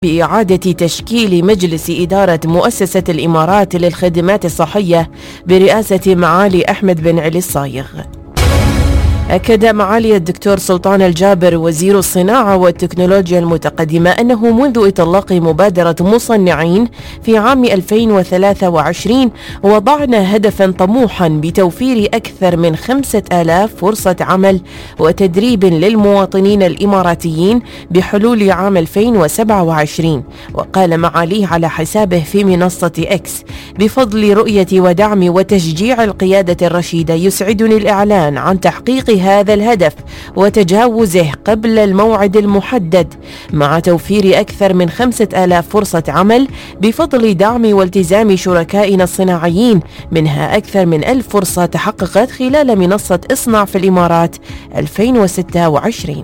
بإعادة تشكيل مجلس إدارة مؤسسة الإمارات للخدمات الصحية برئاسة معالي أحمد بن علي الصايغ. أكد معالي الدكتور سلطان الجابر وزير الصناعة والتكنولوجيا المتقدمة أنه منذ إطلاق مبادرة مصنعين في عام 2023 وضعنا هدفا طموحا بتوفير أكثر من 5000 فرصة عمل وتدريب للمواطنين الإماراتيين بحلول عام 2027. وقال معاليه على حسابه في منصة إكس: بفضل رؤية ودعم وتشجيع القيادة الرشيدة يسعدني الإعلان عن تحقيق هذا الهدف وتجاوزه قبل الموعد المحدد، مع توفير أكثر من 5000 فرصة عمل بفضل دعم والتزام شركائنا الصناعيين، منها أكثر من 1000 فرصة تحققت خلال منصة اصنع في الإمارات 2026.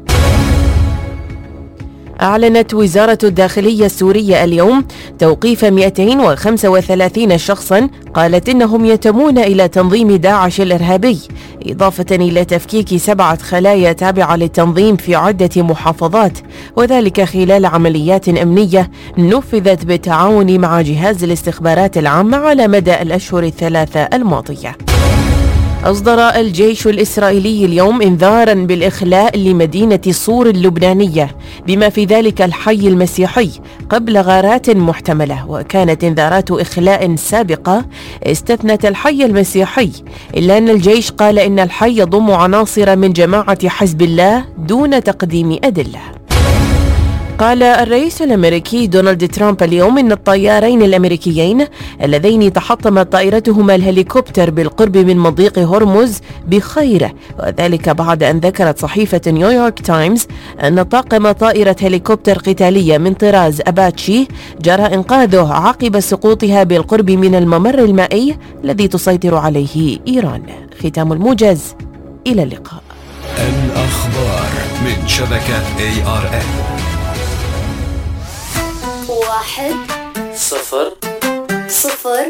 أعلنت وزارة الداخلية السورية اليوم توقيف 235 شخصا قالت إنهم ينتمون إلى تنظيم داعش الإرهابي، إضافة إلى تفكيك 7 خلايا تابعة للتنظيم في عدة محافظات، وذلك خلال عمليات أمنية نفذت بالتعاون مع جهاز الاستخبارات العامة على مدى الأشهر الثلاثة الماضية. أصدر الجيش الإسرائيلي اليوم إنذارا بالإخلاء لمدينة صور اللبنانية بما في ذلك الحي المسيحي قبل غارات محتملة، وكانت إنذارات إخلاء سابقة استثنت الحي المسيحي، إلا أن الجيش قال إن الحي يضم عناصر من جماعة حزب الله دون تقديم أدلة. قال الرئيس الأمريكي دونالد ترامب اليوم إن الطيارين الأمريكيين اللذين تحطمت طائرتهما الهليكوبتر بالقرب من مضيق هرمز بخير، وذلك بعد أن ذكرت صحيفة نيويورك تايمز أن طاقم طائرة هليكوبتر قتالية من طراز أباتشي جرى إنقاذه عقب سقوطها بالقرب من الممر المائي الذي تسيطر عليه إيران. ختام الموجز، إلى اللقاء. الأخبار من شبكة ARN. 1 0 0